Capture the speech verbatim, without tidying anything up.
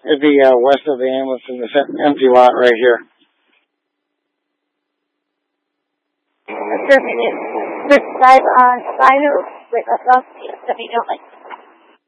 It'd be uh, west of the ambulance in this empty lot right here. This side on side or with us, let me know like